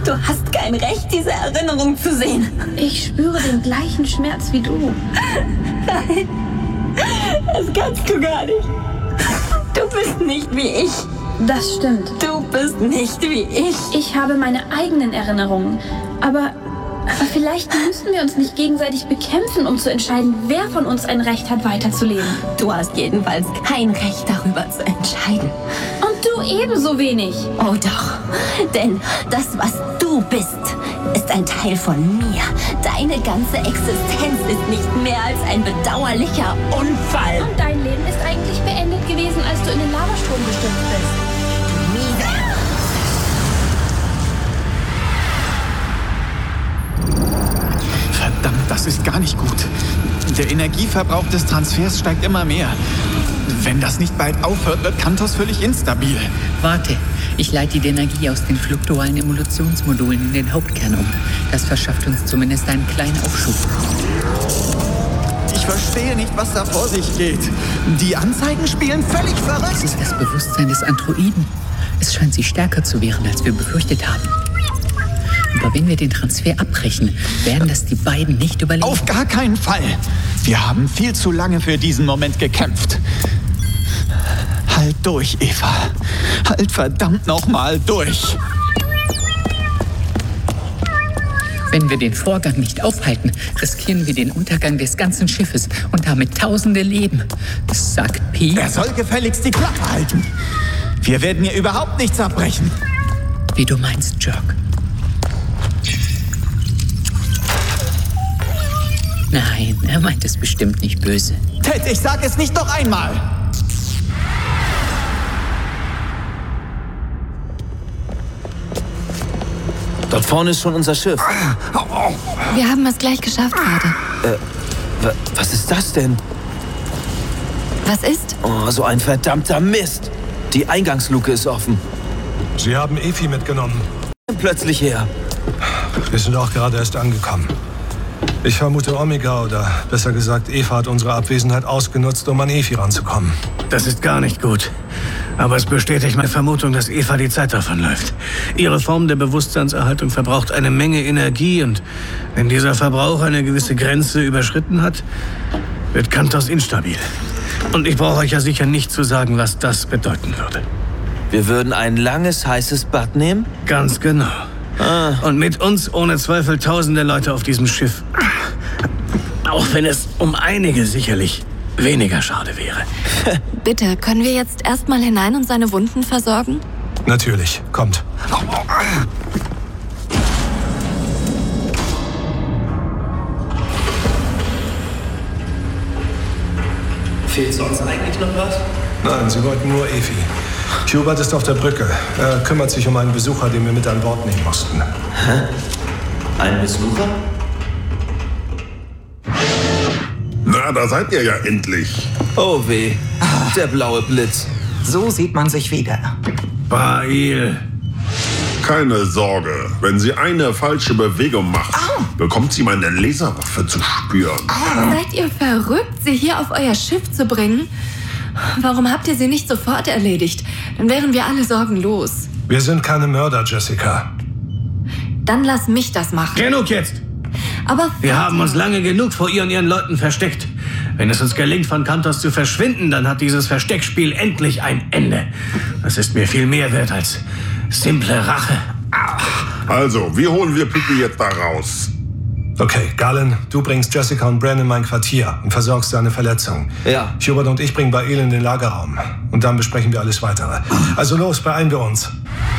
Du hast kein Recht, diese Erinnerung zu sehen. Ich spüre den gleichen Schmerz wie du. Nein, das kannst du gar nicht. Du bist nicht wie ich. Das stimmt. Du bist nicht wie ich. Ich habe meine eigenen Erinnerungen. Aber vielleicht müssen wir uns nicht gegenseitig bekämpfen, um zu entscheiden, wer von uns ein Recht hat, weiterzuleben. Du hast jedenfalls kein Recht, darüber zu entscheiden. Und du ebenso wenig. Oh doch, denn das, was du bist, ist ein Teil von mir. Deine ganze Existenz ist nicht mehr als ein bedauerlicher Unfall. Und dein Leben ist eigentlich beendet gewesen, als du in den Lavastrom gestürzt bist. Verdammt, das ist gar nicht gut. Der Energieverbrauch des Transfers steigt immer mehr. Wenn das nicht bald aufhört, wird Kantos völlig instabil. Warte, ich leite die Energie aus den fluktualen Emulationsmodulen in den Hauptkern um. Das verschafft uns zumindest einen kleinen Aufschub. Ich verstehe nicht, was da vor sich geht. Die Anzeigen spielen völlig verrückt. Das ist das Bewusstsein des Androiden. Es scheint sie stärker zu wehren, als wir befürchtet haben. Aber wenn wir den Transfer abbrechen, werden das die beiden nicht überleben. Auf gar keinen Fall. Wir haben viel zu lange für diesen Moment gekämpft. Halt durch, Eva. Halt verdammt nochmal durch. Wenn wir den Vorgang nicht aufhalten, riskieren wir den Untergang des ganzen Schiffes und damit tausende Leben. Sagt Pi. Er soll gefälligst die Klappe halten. Wir werden hier überhaupt nichts abbrechen. Wie du meinst, Jerk. Nein, er meint es bestimmt nicht böse. Ted, ich sag es nicht noch einmal. Dort vorne ist schon unser Schiff. Wir haben es gleich geschafft gerade. Was ist das denn? Was ist? Oh, so ein verdammter Mist. Die Eingangsluke ist offen. Sie haben Efi mitgenommen. Plötzlich her. Wir sind auch gerade erst angekommen. Ich vermute Omega oder besser gesagt Eva hat unsere Abwesenheit ausgenutzt, um an Efi ranzukommen. Das ist gar nicht gut. Aber es bestätigt meine Vermutung, dass Eva die Zeit davonläuft. Ihre Form der Bewusstseinserhaltung verbraucht eine Menge Energie und wenn dieser Verbrauch eine gewisse Grenze überschritten hat, wird Kantos instabil. Und ich brauche euch ja sicher nicht zu sagen, was das bedeuten würde. Wir würden ein langes, heißes Bad nehmen? Ganz genau. Und mit uns ohne Zweifel tausende Leute auf diesem Schiff. Auch wenn es um einige sicherlich weniger schade wäre. Bitte, können wir jetzt erstmal hinein und seine Wunden versorgen? Natürlich, kommt. Fehlt sonst eigentlich noch was? Nein, Sie wollten nur Efi. Hubert ist auf der Brücke. Er kümmert sich um einen Besucher, den wir mit an Bord nehmen mussten. Hä? Ein Besucher? Na, da seid ihr ja endlich. Oh weh, der blaue Blitz. So sieht man sich wieder. Bail. Keine Sorge, wenn sie eine falsche Bewegung macht, bekommt sie meine Laserwaffe zu spüren. Seid ihr verrückt, sie hier auf euer Schiff zu bringen? Warum habt ihr sie nicht sofort erledigt? Dann wären wir alle sorgenlos. Wir sind keine Mörder, Jessica. Dann lass mich das machen. Genug jetzt! Aber Wir haben uns lange genug vor ihr und ihren Leuten versteckt. Wenn es uns gelingt, von Kantos zu verschwinden, dann hat dieses Versteckspiel endlich ein Ende. Das ist mir viel mehr wert als simple Rache. Also, wie holen wir Pippi jetzt da raus? Okay, Galen, du bringst Jessica und Bran in mein Quartier und versorgst seine Verletzung. Ja. Hubert und ich bringen Bail in den Lagerraum. Und dann besprechen wir alles Weitere. Also los, beeilen wir uns.